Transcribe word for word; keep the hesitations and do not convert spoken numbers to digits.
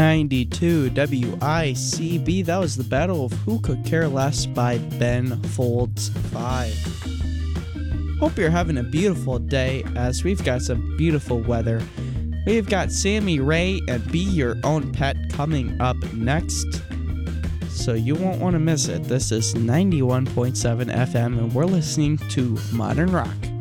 ninety-two W I C B. That was the Battle of Who Could Care Less by Ben Folds five. Hope you're having a beautiful day, as we've got some beautiful weather. We've got Sammy Ray and Be Your Own Pet coming up next, so you won't want to miss it. This is ninety-one point seven F M, and we're listening to Modern Rock.